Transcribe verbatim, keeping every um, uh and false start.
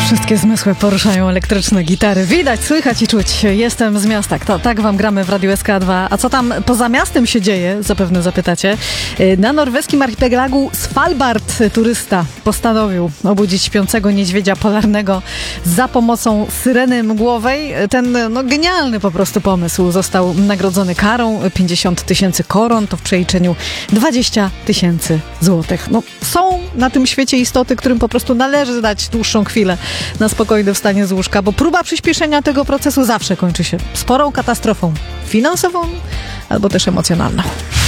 Wszystkie zmysły poruszają elektryczne gitary. Widać, słychać i czuć. Jestem z miasta. To, tak wam gramy w Radiu S K dwa. A co tam poza miastem się dzieje? Zapewne zapytacie. Na norweskim archipelagu Svalbard turysta postanowił obudzić śpiącego niedźwiedzia polarnego za pomocą syreny mgłowej. Ten no, genialny po prostu pomysł został nagrodzony karą pięćdziesiąt tysięcy koron, to w przeliczeniu dwadzieścia tysięcy złotych. No, są na tym świecie istoty, którym po prostu należy dać dłuższą chwilę na spokojne wstanie z łóżka, bo próba przyspieszenia tego procesu zawsze kończy się sporą katastrofą finansową albo też emocjonalną.